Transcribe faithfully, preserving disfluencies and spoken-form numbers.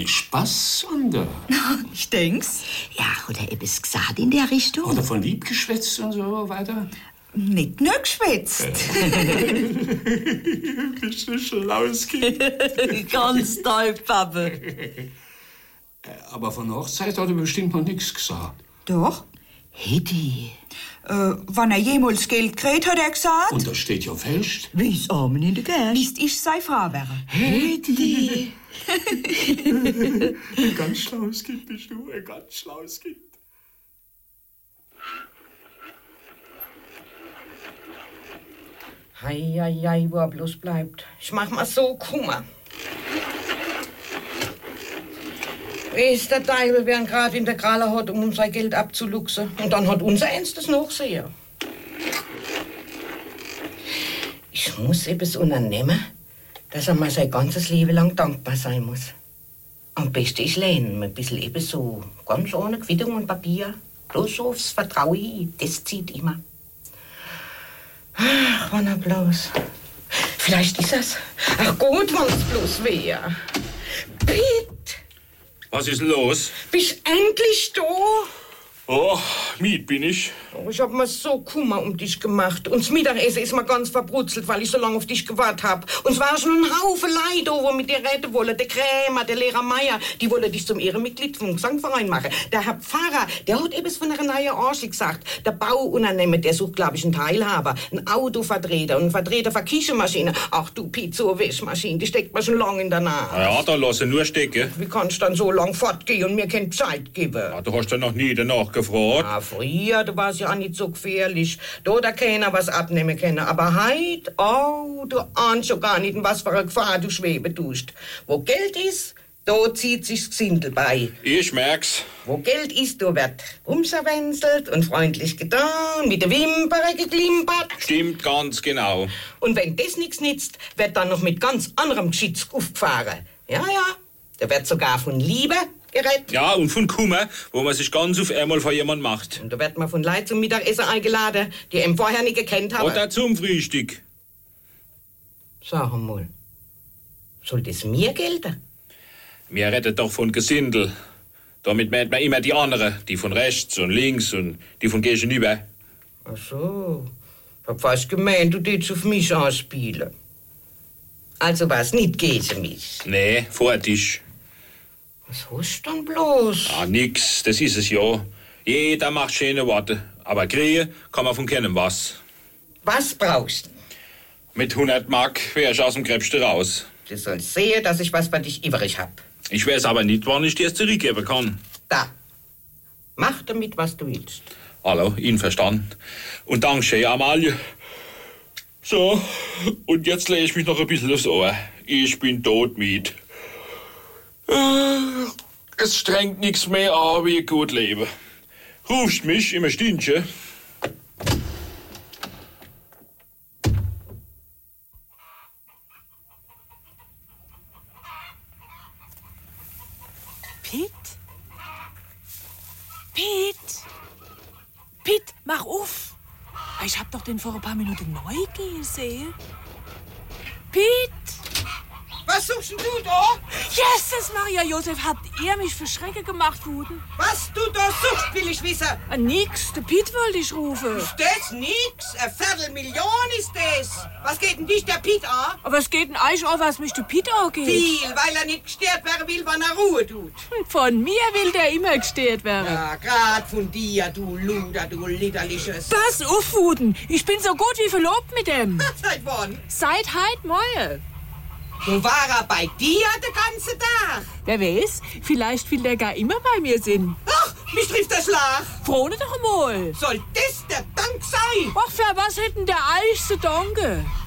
ne Spaß an der. Ich denk's. Ja, oder etwas gesagt in der Richtung? Oder von lieb geschwätzt und so weiter. Nicht nur geschwätzt. Bist du schlaues Kind? Ganz toll, Papa. Aber von Hochzeit hat er bestimmt noch nichts gesagt. Doch. Hedi. Äh, wann er jemals Geld kriegt, hat er gesagt. Und das steht ja fest. Wie's Amen in der Gerst? Bis ich sei Frau wäre. Hedi. Ein ganz schlaues Kind bist du, ein ganz schlaues Kind. Hei, hei, hei, wo er bloß bleibt. Ich mach mal so Kummer. Weiß der Teufel, wer gerade in der Kralle hat, um sein Geld abzuluxen. Und dann hat unser Eins das noch sehr. Ich muss etwas unternehmen, dass er mal sein ganzes Leben lang dankbar sein muss. Am besten ich lehne mir ein bisschen eben so, ganz ohne Quittung und Papier. Bloß so aufs Vertrauen, das zieht immer. Ach, wann er bloß. Vielleicht ist es. Ach gut, wann es bloß wäre. Piet! Was ist los? Bist endlich da? Oh, Miet bin ich. Oh, ich hab mir so Kummer um dich gemacht. Und das Mittagessen ist mir ganz verbrutzelt, weil ich so lange auf dich gewartet hab. Und es war schon ein Haufen Leute, wo mit dir reden wollen. Der Krämer, der Lehrer Meier, die wollen dich zum Ehrenmitglied vom Gesangverein machen. Der Herr Pfarrer, der hat etwas von einer neuen Arche gesagt. Der Bauunternehmer, der sucht, glaube ich, einen Teilhaber, einen Autovertreter und einen Vertreter für Küchenmaschine. Ach du Pizzo, Wäschmaschine, die steckt mir schon lange in der Nase. Na ja, da lass ihn nur stecken. Wie kannst du dann so lang fortgehen und mir keine Bescheid geben? Ja, du hast ja noch nie danach gefragt. Ah, früher, du warst ja auch nicht so gefährlich. Da hat keiner was abnehmen können. Aber heut, oh, du ahnst schon gar nicht, in was für eine Gefahr du schweben tust. Wo Geld ist, da zieht sich's Gesindel bei. Ich merk's. Wo Geld ist, da wird umverwenzelt und freundlich getan, mit der Wimper geklimpert. Stimmt ganz genau. Und wenn das nichts nützt, wird dann noch mit ganz anderem Geschick aufgefahren. Ja, ja, da wird sogar von Liebe gerettet. Ja, und von Kummer, wo man sich ganz auf einmal von jemandem macht. Und da wird man von Leuten zum Mittagessen eingeladen, die ihn vorher nicht gekannt haben. Oder zum Frühstück. Sag mal, soll das mir gelten? Wir redet doch von Gesindel. Damit meint man immer die anderen, die von rechts und links und die von gegenüber. Ach so, ich hab fast gemeint, du würdest auf mich anspielen. Also was, nicht gegen mich? Nee, vor Tisch. Was hast du denn bloß? Ah, nix, das ist es ja. Jeder macht schöne Worte. Aber kriegen kann man von keinem was. Was brauchst du? Mit hundert Mark wär ich aus dem Krebste raus. Du sollst sehen, dass ich was bei dich übrig hab. Ich weiß aber nicht, wann ich dir es zurückgeben kann. Da. Mach damit, was du willst. Hallo, Ihnen verstanden. Und danke, Amalie. So, und jetzt lege ich mich noch ein bisschen aufs Ohr. Ich bin tot, Miet. Es strengt nichts mehr an wie gut leben. Rufst mich immer Stündchen. Piet? Piet? Piet, mach auf! Ich hab doch den vor ein paar Minuten neu gesehen. Piet! Was suchst denn du da? Jesus, Maria Josef, habt ihr mich für Schrecke gemacht, Wuten? Was du da suchst, will ich wissen. Ah, nix, der Piet wollte ich rufen. Ist das nix? Eine Viertelmillion ist das. Was geht denn dich der Piet an? Aber es geht ein Eich an, was mich der Piet angeht. Viel, weil er nicht gestört werden will, wenn er Ruhe tut. Von mir will der immer gestört werden. Ja, grad von dir, du Luder, du Liederliches. Pass auf, Wuten, ich bin so gut wie verlobt mit dem. Seit wann? Seit heut Morgen. So war er bei dir den ganzen Tag. Wer weiß, vielleicht will der gar immer bei mir sein. Ach, mich trifft der Schlag. Frohne doch mal. Soll das der Dank sein? Ach, für was hätten der Eich zu danken?